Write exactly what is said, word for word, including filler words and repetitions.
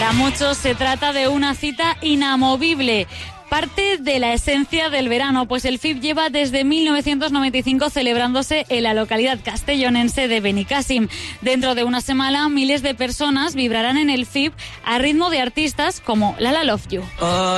Para muchos se trata de una cita inamovible. Parte de la esencia del verano, pues el F I B lleva desde mil novecientos noventa y cinco celebrándose en la localidad castellonense de Benicàssim. Dentro de una semana, miles de personas vibrarán en el F I B a ritmo de artistas como Lala Love You. Oh.